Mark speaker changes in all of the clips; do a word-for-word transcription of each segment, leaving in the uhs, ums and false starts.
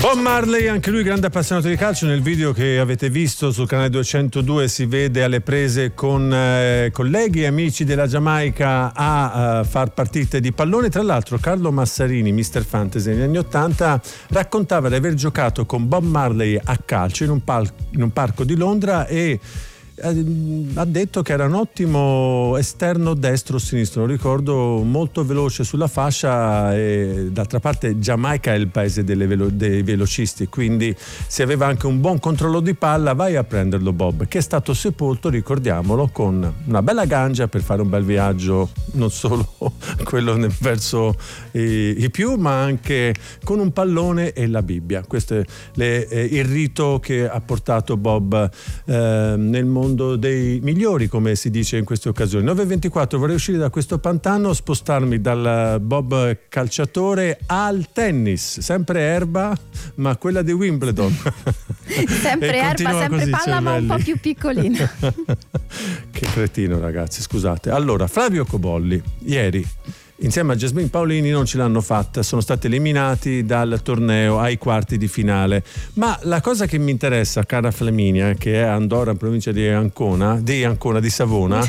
Speaker 1: Bob Marley, anche lui grande appassionato di calcio. Nel video che avete visto sul canale duecentodue si vede alle prese con eh, colleghi e amici della Giamaica a uh, far partite di pallone. Tra l'altro Carlo Massarini, mister Fantasy negli anni ottanta, raccontava di aver giocato con Bob Marley a calcio in un, pal- in un parco di Londra e ha detto che era un ottimo esterno destro o sinistro, non ricordo, molto veloce sulla fascia, e d'altra parte Giamaica è il paese delle velo- dei velocisti, quindi se aveva anche un buon controllo di palla vai a prenderlo Bob, che è stato sepolto, ricordiamolo, con una bella ganja per fare un bel viaggio, non solo quello verso i, i più, ma anche con un pallone e la Bibbia. Questo è le, eh, il rito che ha portato Bob eh, nel mondo dei migliori, come si dice in queste occasioni. nove e ventiquattro, vorrei uscire da questo pantano, spostarmi dal Bob calciatore al tennis, sempre erba, ma quella di Wimbledon.
Speaker 2: Sempre erba, sempre palla, cervelli, ma un po' più piccolina.
Speaker 1: Che cretino, ragazzi, scusate. Allora, Flavio Cobolli ieri insieme a Jasmine Paolini non ce l'hanno fatta, sono stati eliminati dal torneo ai quarti di finale. Ma la cosa che mi interessa, cara Flaminia, che è a Andorra, in provincia di Ancona, di Ancona, di Savona,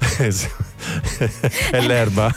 Speaker 1: è l'erba.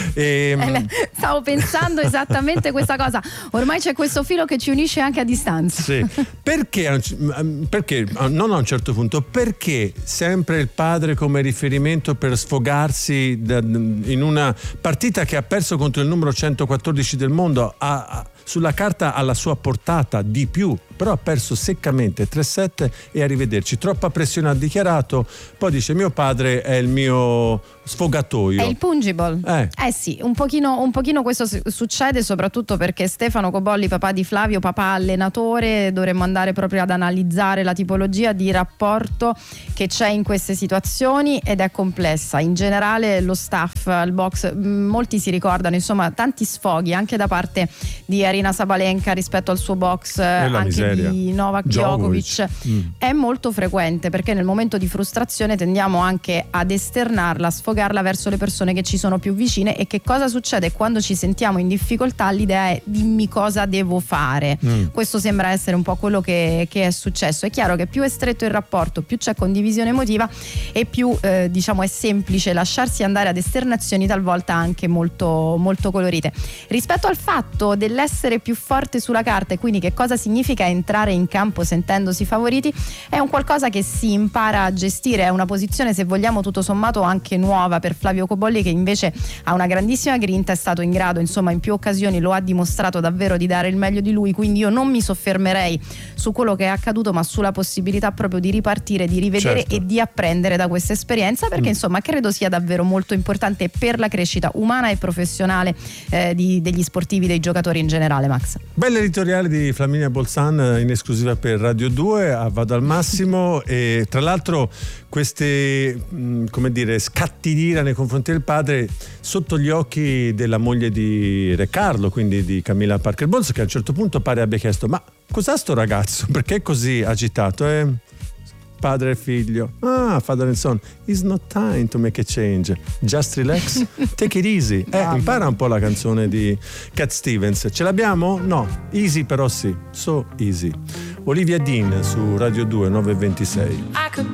Speaker 1: E,
Speaker 2: stavo pensando esattamente questa cosa. Ormai c'è questo filo che ci unisce anche a distanza.
Speaker 1: Sì. Perché, perché, non a un certo punto, perché sempre il padre come riferimento per sfogarsi in una partita che ha perso contro il numero centoquattordici del mondo, ha, ha, sulla carta alla sua portata di più, però ha perso seccamente tre sette e arrivederci. Troppa pressione, ha dichiarato. Poi dice: mio padre è il mio sfogatoio,
Speaker 2: è il pungible.
Speaker 1: eh,
Speaker 2: eh sì, un pochino, un pochino questo succede, soprattutto perché Stefano Cobolli, papà di Flavio, papà allenatore, dovremmo andare proprio ad analizzare la tipologia di rapporto che c'è in queste situazioni, ed è complessa. In generale lo staff al box, molti si ricordano insomma tanti sfoghi anche da parte di Arina Sabalenka rispetto al suo box, anche miseria. Di Novak Djokovic, mm. è molto frequente, perché nel momento di frustrazione tendiamo anche ad esternarla, a sfogarla verso le persone che ci sono più vicine. E che cosa succede quando ci sentiamo in difficoltà? L'idea è: dimmi cosa devo fare. mm. Questo sembra essere un po' quello che, che è successo. È chiaro che più è stretto il rapporto, più c'è condivisione emotiva e più eh, diciamo è semplice lasciarsi andare ad esternazioni talvolta anche molto, molto colorite. Rispetto al fatto dell'essere più forte sulla carta, e quindi che cosa significa entrare in campo sentendosi favoriti, è un qualcosa che si impara a gestire. È una posizione, se vogliamo, tutto sommato anche nuova per Flavio Cobolli, che invece ha una grandissima grinta, è stato in grado, insomma, in più occasioni lo ha dimostrato davvero di dare il meglio di lui. Quindi io non mi soffermerei su quello che è accaduto, ma sulla possibilità proprio di ripartire, di rivedere, certo, e di apprendere da questa esperienza, perché mm. insomma credo sia davvero molto importante per la crescita umana e professionale eh, di, degli sportivi, dei giocatori in generale. Max,
Speaker 1: bella editoriale di Flaminia Bolzan in esclusiva per Radio due, a Vado al Massimo. E tra l'altro queste mh, come dire scatti d'ira nei confronti del padre sotto gli occhi della moglie di Re Carlo, quindi di Camilla Parker Bowles, che a un certo punto pare abbia chiesto: ma cos'ha sto ragazzo, perché è così agitato? E padre e figlio: ah, father and son, it's not time to make a change, just relax, take it easy. Eh, impara un po' la canzone di Cat Stevens. Ce l'abbiamo? No, easy però sì, so easy. Olivia Dean su Radio due, nove e ventisei.
Speaker 3: I could